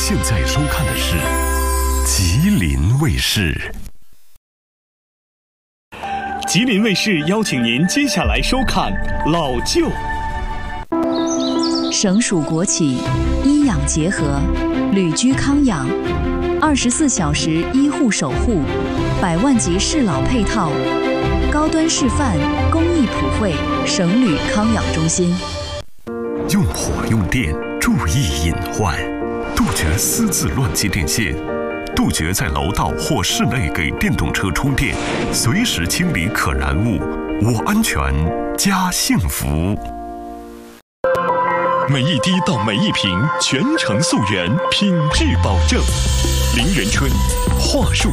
现在收看的是吉林卫视。 吉林卫视邀请您接下来收看《老舅》。 省属国企，医养结合，旅居康养，24小时医护守护，100万级适老配套，高端示范，公益普惠，省旅康养中心。 用火用电，注意隐患，杜绝私自乱接电线，杜绝在楼道或室内给电动车充电，随时清理可燃物，我安全，家幸福。每一滴到每一瓶，全程溯源，品质保证。林仁春话术